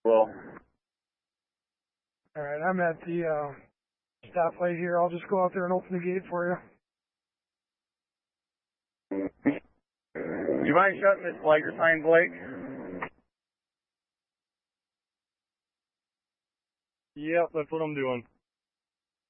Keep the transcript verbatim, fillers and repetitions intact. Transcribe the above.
Well. All right, I'm at the uh, stoplight here. I'll just go out there and open the gate for you. Do you mind shutting this flager sign, Blake? Yep, that's what I'm doing.